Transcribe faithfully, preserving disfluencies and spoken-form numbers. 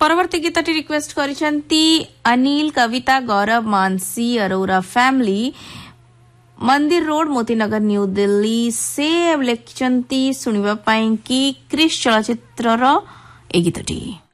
परवर्ती गीतटी रिक्वेस्ट करिसेंती अनिल कविता गौरव मानसी अरोरा फैमिली मंदिर road Motinagar new Delhi से लिखिचंती सुनिबा पाई कि क्रिश चलचित्रर ए गीतटी।